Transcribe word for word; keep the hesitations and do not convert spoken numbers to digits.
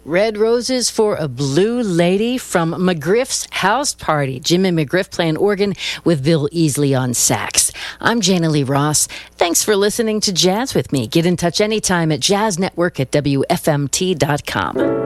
Red Roses for a Blue Lady from McGriff's House Party. Jimmy McGriff playing organ with Bill Easley on sax. I'm Jana Lee Ross. Thanks for listening to Jazz with me. Get in touch anytime at jazz network at W F M T dot com.